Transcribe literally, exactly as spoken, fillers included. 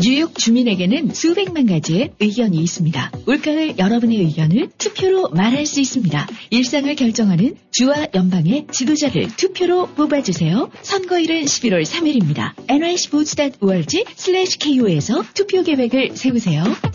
뉴욕 주민에게는 수백만 가지의 의견이 있습니다. 올가을 여러분의 의견을 투표로 말할 수 있습니다. 일상을 결정하는 주와 연방의 지도자를 투표로 뽑아주세요. 선거일은 십일월 삼일입니다. 엔와이씨 보츠 닷 오알지 슬래시 케이오에서 투표 계획을 세우세요.